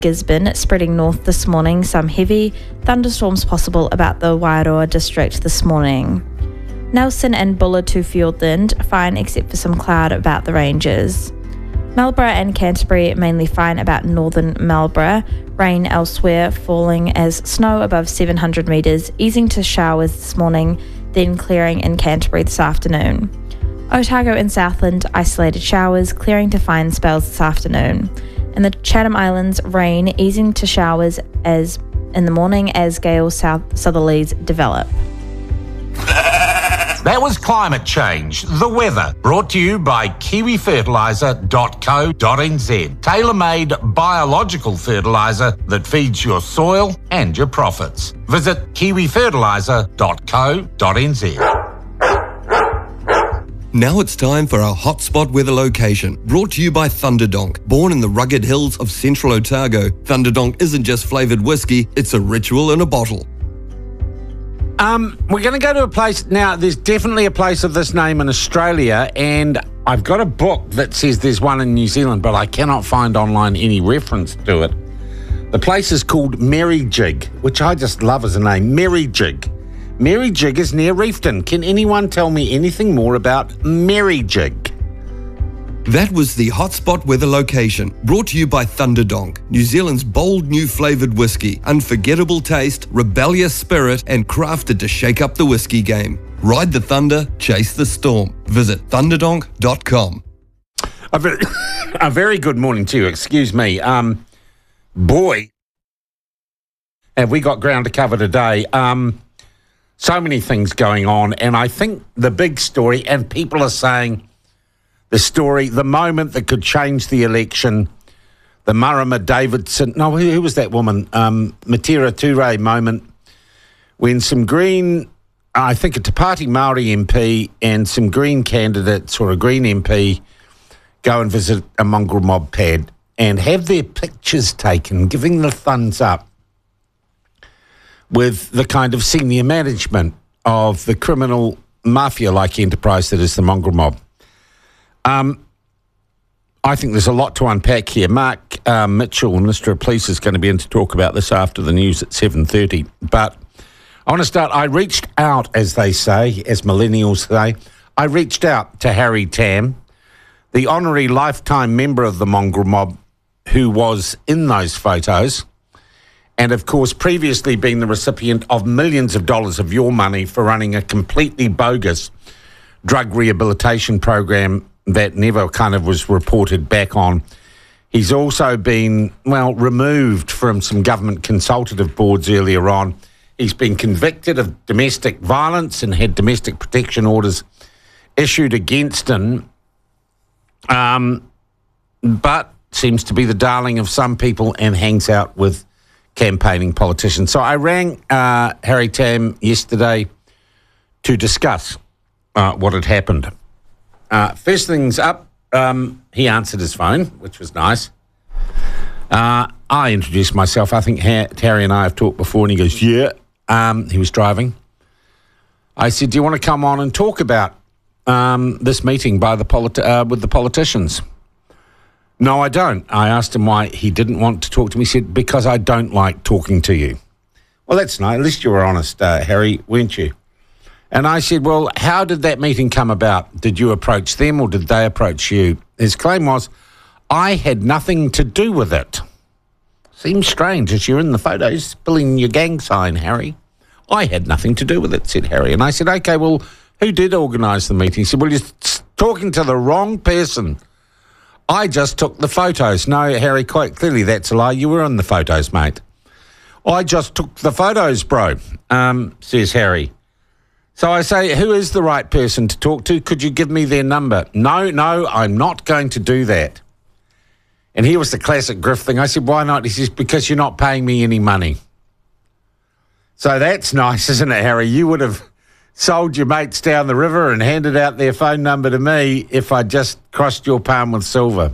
Gisborne, spreading north this morning. Some heavy thunderstorms possible about the Wairoa district this morning. Nelson and Buller to Fiordland, fine except for some cloud about the ranges. Marlborough and Canterbury, mainly fine about northern Marlborough. Rain elsewhere, falling as snow above 700 metres, easing to showers this morning, then clearing in Canterbury this afternoon. Otago and Southland, isolated showers, clearing to fine spells this afternoon. In the Chatham Islands, rain, easing to showers as in the morning as gale southerlies develop. That was Climate Change, the weather, brought to you by kiwifertiliser.co.nz. Tailor-made biological fertiliser that feeds your soil and your profits. Visit kiwifertiliser.co.nz. Now it's time for our hotspot weather location, brought to you by Thunderdonk. Born in the rugged hills of central Otago, Thunderdonk isn't just flavoured whiskey, it's a ritual in a bottle. We're going to go to a place now. There's definitely a place of this name in Australia, and I've got a book that says there's one in New Zealand, but I cannot find online any reference to it. The place is called Merrijig, which I just love as a name. Merrijig. Merrijig is near Reefton. Can anyone tell me anything more about Merrijig? That was the hotspot weather location, brought to you by Thunderdonk, New Zealand's bold new flavoured whiskey, unforgettable taste, rebellious spirit, and crafted to shake up the whiskey game. Ride the thunder, chase the storm. Visit thunderdonk.com. A very good morning to you. Excuse me. Boy, have we got ground to cover today. So many things going on, and I think the big story, and people are saying the story, the moment that could change the election, the Marama Davidson, no, who was that woman? Matera Ture moment, when some Green, I think a Te Pāti Māori MP and some Green candidates or a Green MP go and visit a mongrel mob pad and have their pictures taken, giving the thumbs up with the kind of senior management of the criminal mafia-like enterprise that is the mongrel mob. I think there's a lot to unpack here. Mark Mitchell, Minister of Police, is going to be in to talk about this after the news at 7:30. But I want to start. I reached out, as they say, as millennials say, I reached out to Harry Tam, the honorary lifetime member of the mongrel mob who was in those photos, and of course previously been the recipient of millions of dollars of your money for running a completely bogus drug rehabilitation program that never kind of was reported back on. He's also been, removed from some government consultative boards earlier on. He's been convicted of domestic violence and had domestic protection orders issued against him, but seems to be the darling of some people and hangs out with campaigning politicians. So I rang Harry Tam yesterday to discuss what had happened. First things up, he answered his phone, which was nice. I introduced myself. I think Harry and I have talked before, and he goes, yeah. He was driving. I said, do you want to come on and talk about this meeting by with the politicians? No, I don't. I asked him why he didn't want to talk to me. He said, because I don't like talking to you. Well, that's nice. At least you were honest, Harry, weren't you? And I said, well, how did that meeting come about? Did you approach them or did they approach you? His claim was, I had nothing to do with it. Seems strange as you're in the photos, pulling your gang sign, Harry. I had nothing to do with it, said Harry. And I said, okay, well, who did organise the meeting? He said, well, you're talking to the wrong person. I just took the photos. No, Harry, quite clearly that's a lie. You were in the photos, mate. I just took the photos, bro, says Harry. So I say, who is the right person to talk to? Could you give me their number? No, I'm not going to do that. And here was the classic grift thing. I said, why not? He says, because you're not paying me any money. So that's nice, isn't it, Harry? You would have sold your mates down the river and handed out their phone number to me if I just crossed your palm with silver.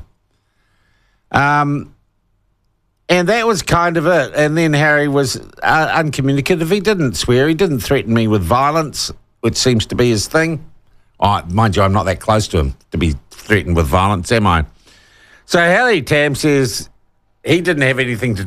And that was kind of it. And then Harry was uncommunicative. He didn't swear. He didn't threaten me with violence, which seems to be his thing. Oh, mind you, I'm not that close to him to be threatened with violence, am I? So Harry Tam says he didn't have anything to